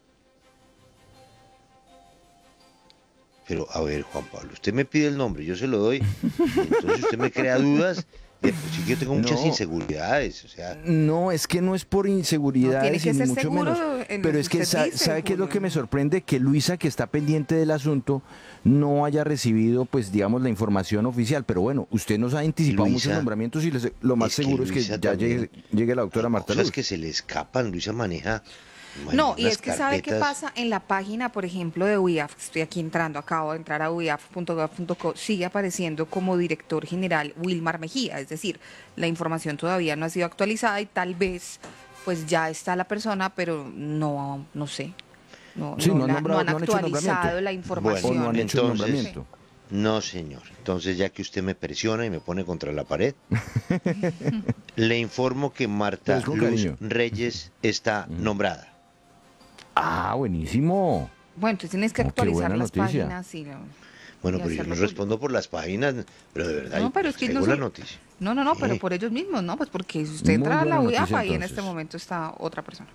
Pero, a ver, Juan Pablo, usted me pide el nombre, yo se lo doy, entonces usted me crea dudas, de pues sí que yo tengo muchas inseguridades, o sea... No, es que no es por inseguridades, tiene que ser ni mucho seguro menos, en lo pero que es que usted dice, ¿sabe qué es lo Julio? que me sorprende? Que Luisa, que está pendiente del asunto, no haya recibido, pues, digamos, la información oficial, pero bueno, usted nos ha anticipado muchos nombramientos y lo más seguro es que ya llegue la doctora Marta Luz. Cosas que se le escapan, Luisa maneja... No, y es que sabe qué pasa en la página, por ejemplo, de UIAF, estoy aquí entrando, acabo de entrar a uiaf.gov.co, sigue apareciendo como director general Wilmar Mejía, es decir, la información todavía no ha sido actualizada y tal vez pues ya está la persona, pero no sé, no han actualizado la información. Bueno, no han hecho el nombramiento. No, señor. Entonces, ya que usted me presiona y me pone contra la pared, le informo que Marta Luz Reyes está nombrada. Ah, buenísimo. Bueno, entonces tienes que actualizar las páginas. Y bueno, pero yo no respondo por las páginas, pero de verdad, no, pero es que no la noticia. No, pero por ellos mismos, ¿no? Pues porque si usted entra a la UIAF, ahí en este momento está otra persona.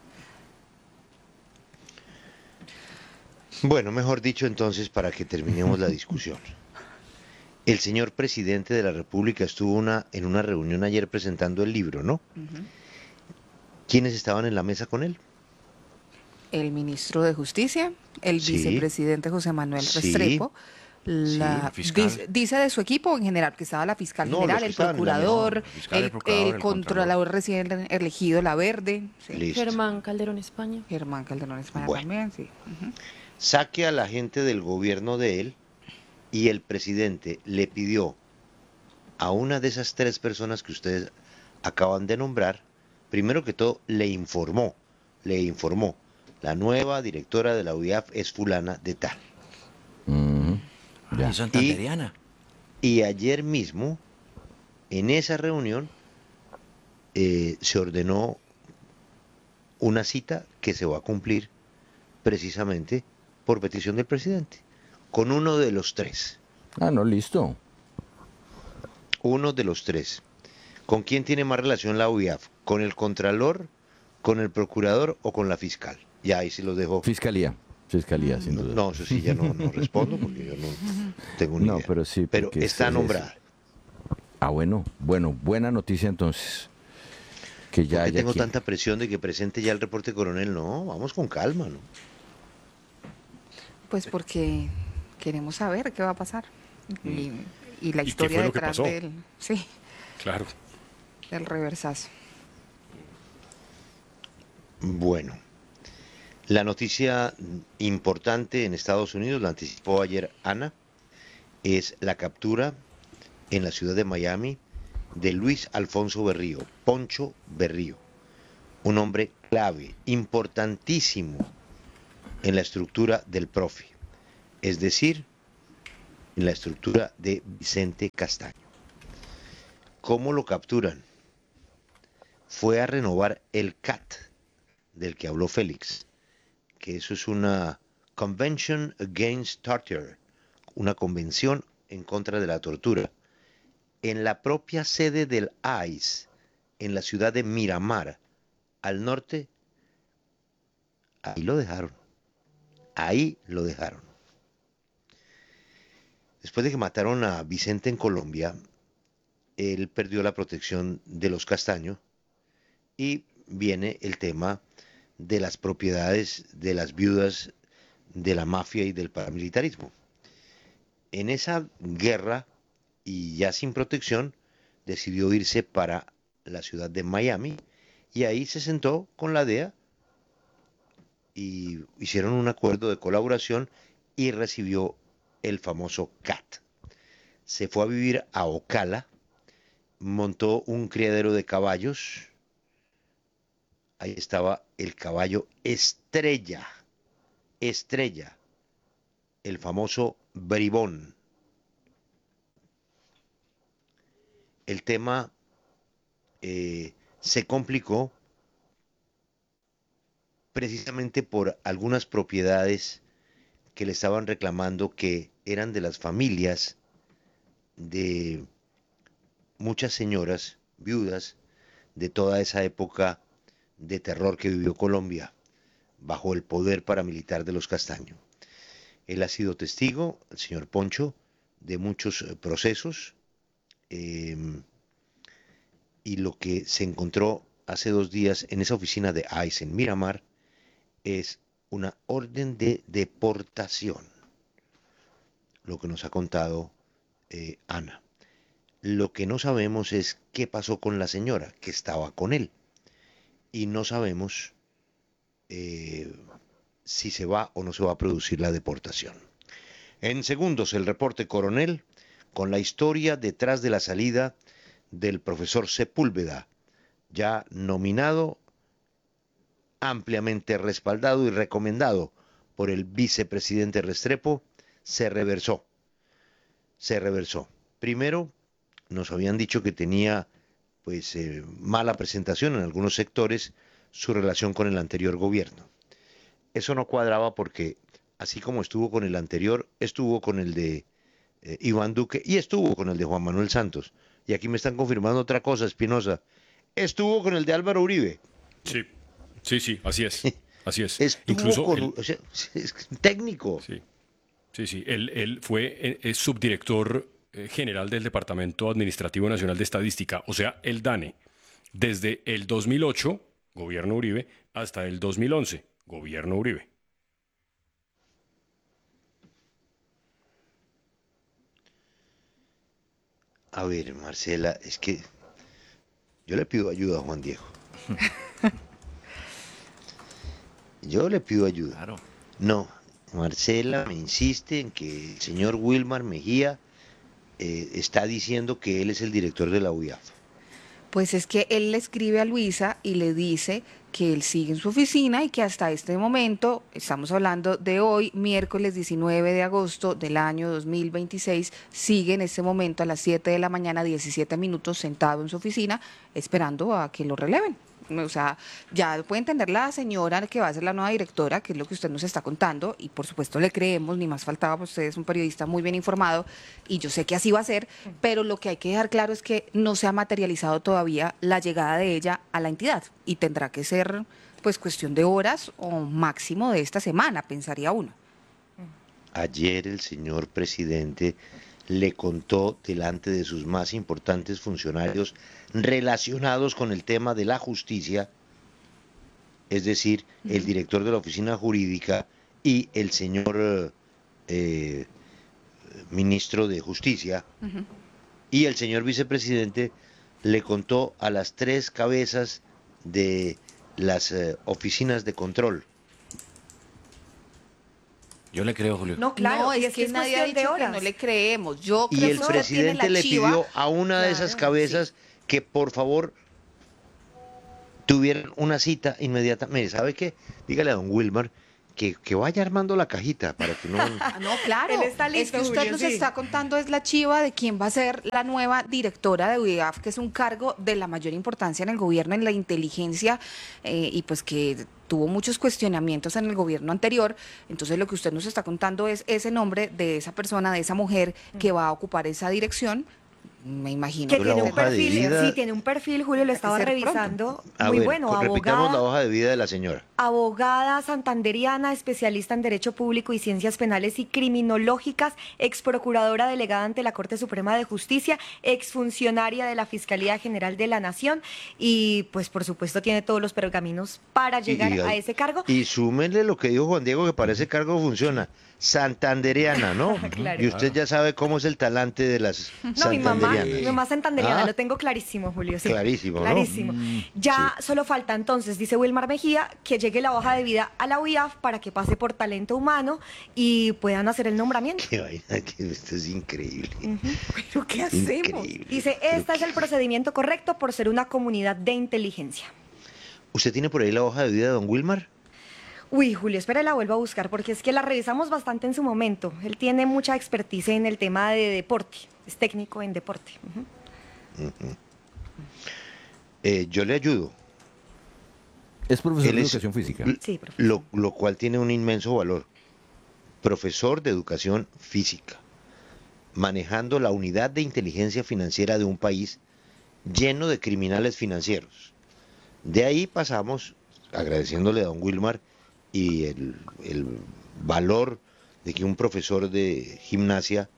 Bueno, mejor dicho entonces, para que terminemos la discusión. El señor presidente de la República estuvo en una reunión ayer presentando el libro, ¿no? ¿Quiénes estaban en la mesa con él? El ministro de Justicia, el vicepresidente José Manuel Restrepo, dice de su equipo en general, que estaba la fiscal general, el procurador, el controlador recién elegido, la Verde. Germán Calderón España. También, sí. Saque a la gente del gobierno de él y el presidente le pidió a una de esas tres personas que ustedes acaban de nombrar, primero que todo le informó, la nueva directora de la UIAF es fulana de tal. Santanderiana. Y ayer mismo, en esa reunión, se ordenó una cita que se va a cumplir precisamente por petición del presidente, con uno de los tres. Listo. Uno de los tres. ¿Con quién tiene más relación la UIAF? ¿Con el contralor, con el procurador o con la fiscal? Ya ahí sí los dejo. Fiscalía, sin duda. No, eso sí ya no respondo porque yo no tengo ni idea. Pero sí. Pero está nombrada. Bueno, buena noticia entonces. que ya ¿Por qué haya tengo quien- tanta presión de que presente ya el reporte, coronel? No, vamos con calma, ¿no? Pues porque queremos saber qué va a pasar. Y la ¿Y qué historia fue lo que detrás pasó? sí, Claro. del reversazo. Bueno, la noticia importante en Estados Unidos, la anticipó ayer Ana, es la captura en la ciudad de Miami de Luis Alfonso Berrío, Poncho Berrío, un hombre clave, importantísimo en la estructura del Profi, es decir, en la estructura de Vicente Castaño. ¿Cómo lo capturan? Fue a renovar el CAT, del que habló Félix, que eso es una Convention Against Torture, una convención en contra de la tortura, en la propia sede del ICE, en la ciudad de Miramar, al norte. Ahí lo dejaron. Ahí lo dejaron. Después de que mataron a Vicente en Colombia, él perdió la protección de los Castaño y viene el tema de las propiedades de las viudas de la mafia y del paramilitarismo. En esa guerra, y ya sin protección, decidió irse para la ciudad de Miami y ahí se sentó con la DEA y hicieron un acuerdo de colaboración y recibió el famoso CAT. Se fue a vivir a Ocala, montó un criadero de caballos. Ahí estaba el caballo Estrella, Estrella, el famoso bribón. El tema se complicó precisamente por algunas propiedades que le estaban reclamando que eran de las familias de muchas señoras viudas de toda esa época de terror que vivió Colombia bajo el poder paramilitar de los Castaño. Él ha sido testigo, el señor Poncho, de muchos procesos y lo que se encontró hace 2 días en esa oficina de ICE en Miramar es una orden de deportación, lo que nos ha contado Ana. Lo que no sabemos es qué pasó con la señora que estaba con él y no sabemos si se va o no se va a producir la deportación. En segundos el reporte, coronel, con la historia detrás de la salida del profesor Sepúlveda, ya nominado, ampliamente respaldado y recomendado por el vicepresidente Restrepo, se reversó. Se reversó. Primero, nos habían dicho que tenía pues mala presentación en algunos sectores su relación con el anterior gobierno. Eso no cuadraba porque así como estuvo con el anterior, estuvo con el de Iván Duque y estuvo con el de Juan Manuel Santos. Y aquí me están confirmando otra cosa, Espinosa. Estuvo con el de Álvaro Uribe. Sí, sí, sí, así es. Así es. Estuvo Incluso con, o sea, es técnico. Sí, sí, sí. Él fue subdirector general del Departamento Administrativo Nacional de Estadística, o sea, el DANE, desde el 2008, gobierno Uribe, hasta el 2011, gobierno Uribe. A ver, Marcela, es que yo le pido ayuda a Juan Diego. Yo le pido ayuda. Claro. No, Marcela me insiste en que el señor Wilmar Mejía está diciendo que él es el director de la UIAF. Pues es que él le escribe a Luisa y le dice que él sigue en su oficina y que hasta este momento, estamos hablando de hoy, miércoles 19 de agosto del año 2026, sigue en este momento a las 7 de la mañana, 17 minutos, sentado en su oficina, esperando a que lo releven. O sea, ya puede entender la señora que va a ser la nueva directora, que es lo que usted nos está contando, y por supuesto le creemos, ni más faltaba, pues usted es un periodista muy bien informado, y yo sé que así va a ser, pero lo que hay que dejar claro es que no se ha materializado todavía la llegada de ella a la entidad, y tendrá que ser pues cuestión de horas o máximo de esta semana, pensaría uno. Ayer el señor presidente le contó delante de sus más importantes funcionarios relacionados con el tema de la justicia, es decir, el director de la oficina jurídica y el señor ministro de Justicia, y el señor vicepresidente le contó a las 3 cabezas de las oficinas de control. Yo le creo, Julio. No, claro, no, es que nadie ha dicho que no le creemos. Yo creo y el presidente le pidió a una de esas cabezas que por favor tuvieran una cita inmediata. Mire, ¿sabe qué? Dígale a don Wilmar que vaya armando la cajita para que no... No, claro, Él está listo, es que usted Julio, nos sí. está contando es la chiva de quién va a ser la nueva directora de UIAF, que es un cargo de la mayor importancia en el gobierno, en la inteligencia, y pues que tuvo muchos cuestionamientos en el gobierno anterior. Entonces lo que usted nos está contando es ese nombre de esa persona, de esa mujer que va a ocupar esa dirección. Me imagino que tiene un perfil, sí, tiene un perfil, Julio, lo estaba revisando, muy bueno, repitamos la hoja de vida de la señora. Abogada santanderiana, especialista en Derecho Público y Ciencias Penales y Criminológicas, ex procuradora delegada ante la Corte Suprema de Justicia, exfuncionaria de la Fiscalía General de la Nación y pues por supuesto tiene todos los pergaminos para llegar a ese cargo. Y súmenle lo que dijo Juan Diego, que para ese cargo funciona. Santanderiana, ¿no? Claro. Y usted ya sabe cómo es el talante de las santanderianas. Mi mamá santanderiana, lo tengo clarísimo, Julio. Sí. Clarísimo, ¿no? Clarísimo. Ya solo falta entonces, dice Wilmar Mejía, que llegue la hoja de vida a la UIAF para que pase por talento humano y puedan hacer el nombramiento. Qué vaina, que esto es increíble. ¿Pero qué hacemos? Dice, este es el procedimiento correcto por ser una comunidad de inteligencia. ¿Usted tiene por ahí la hoja de vida de don Wilmar? Uy, Julio, espera, la vuelvo a buscar porque es que la revisamos bastante en su momento. Él tiene mucha expertise en el tema de deporte, es técnico en deporte. Yo le ayudo. Es profesor de educación física. Sí, profesor. Lo cual tiene un inmenso valor. Profesor de educación física, manejando la unidad de inteligencia financiera de un país lleno de criminales financieros. De ahí pasamos, agradeciéndole a don Wilmar, y el valor de que un profesor de gimnasia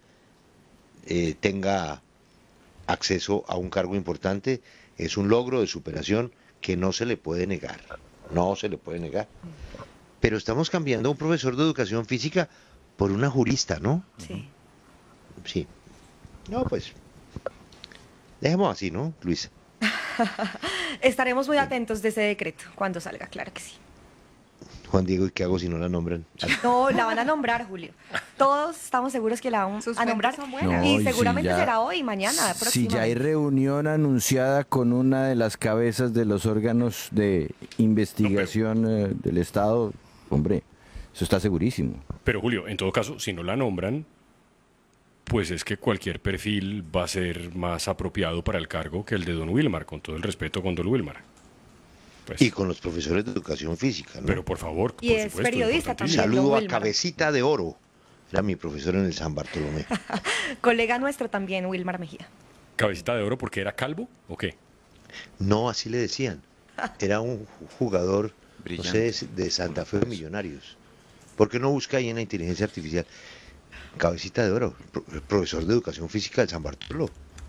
tenga acceso a un cargo importante es un logro de superación que no se le puede negar, no se le puede negar. Pero estamos cambiando a un profesor de educación física por una jurista, ¿no? Sí. Sí. No, pues, dejemos así, ¿no, Luisa? Estaremos muy atentos de ese decreto cuando salga, claro que sí. Juan Diego, ¿y qué hago si no la nombran? No, la van a nombrar, Julio. Todos estamos seguros que la vamos a nombrar. No, y y seguramente si ya- será hoy, mañana, Si ya hay reunión anunciada con una de las cabezas de los órganos de investigación del Estado, hombre, eso está segurísimo. Pero Julio, en todo caso, si no la nombran, pues es que cualquier perfil va a ser más apropiado para el cargo que el de don Wilmar, con todo el respeto con don Wilmar. Pues, Y con los profesores de educación física, ¿no? pero por favor, Y por es supuesto, periodista importantísimo. también, don Saludo a Wilmar. Cabecita de Oro. Era mi profesor en el San Bartolomé. Colega nuestro también, Wilmar Mejía. ¿Cabecita de oro porque era calvo o qué? No, así le decían. Era un jugador, no Brillante. sé, de Santa Fe de Millonarios. ¿Por qué no busca ahí en la inteligencia artificial? Cabecita de Oro, profesor de educación física del San Bartolo.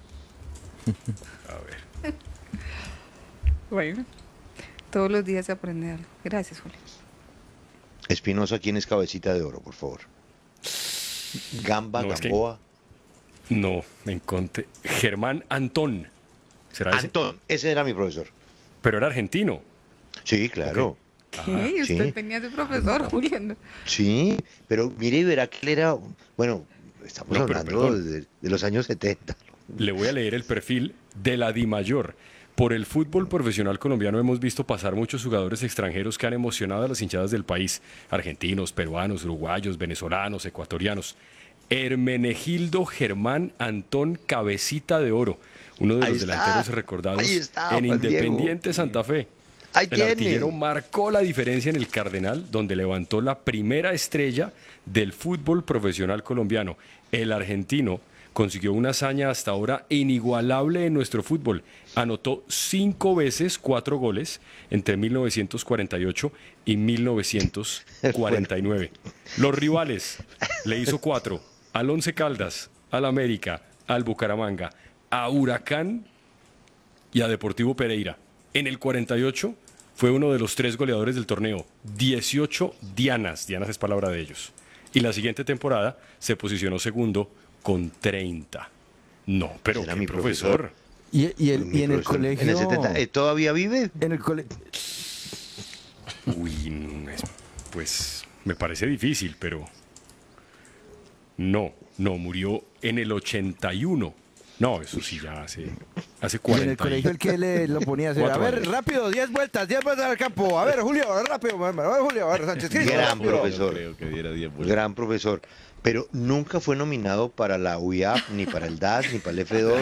A ver. Bueno, todos los días se aprende algo. Gracias, Julio. Espinosa, ¿quién es Cabecita de Oro, por favor? Gamba, No, es que- Gamboa. No, me encontré. Germán Antón. ¿Será ese? Antón, ese era mi profesor. Pero era argentino. Sí, claro. ¿Qué? sí. Usted tenía ese profesor, Julio. ¿No? Sí, pero mire y verá que él era, bueno, estamos No, pero hablando perdón. de los años 70. Le voy a leer el perfil de la DIMAYOR. Por el fútbol profesional colombiano hemos visto pasar muchos jugadores extranjeros que han emocionado a las hinchadas del país. Argentinos, peruanos, uruguayos, venezolanos, ecuatorianos. Hermenegildo Germán Antón Cabecita de Oro, uno de Ahí los está, delanteros recordados ahí está, en Juan Diego. Independiente Santa Fe. Ahí El tiene. artillero marcó la diferencia en el Cardenal, donde levantó la primera estrella del fútbol profesional colombiano. El argentino consiguió una hazaña hasta ahora inigualable en nuestro fútbol. Anotó 5 veces 4 goles entre 1948 y 1949. Los rivales le hizo 4. Al Once Caldas al América, al Bucaramanga, a Huracán y a Deportivo Pereira. En el 48 fue uno de los 3 goleadores del torneo, 18 dianas es palabra de ellos. Y la siguiente temporada se posicionó segundo con 30. No, pero Era qué mi profesor. Y en el colegio... En el 70, ¿todavía vive? En el colegio... Uy, pues me parece difícil, pero... No, murió en el 81. No, eso sí ya hace 40 Y en el colegio el que lo ponía a hacer, a ver, rápido, 10 vueltas al campo, a ver, Julio, rápido, a ver, Julio, a ver, Sánchez Cristo. Gran profesor, Creo que diera 10 vueltas. gran profesor. Pero nunca fue nominado para la UIAP, ni para el DAS, ni para el F2.